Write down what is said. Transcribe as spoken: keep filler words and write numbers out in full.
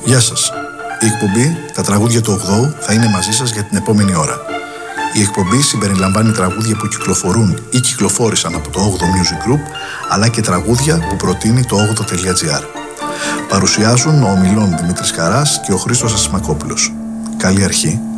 Γεια σας. Η εκπομπή «Τα τραγούδια του ογδόου» θα είναι μαζί σας για την επόμενη ώρα. Η εκπομπή συμπεριλαμβάνει τραγούδια που κυκλοφορούν ή κυκλοφόρησαν από το όγδοο Music Group, αλλά και τραγούδια που προτείνει το όγδοο τελεία τζι άρ. Παρουσιάζουν ο ομιλών Δημήτρης Καράς και ο Χρήστος Ασημακόπουλος. Καλή αρχή.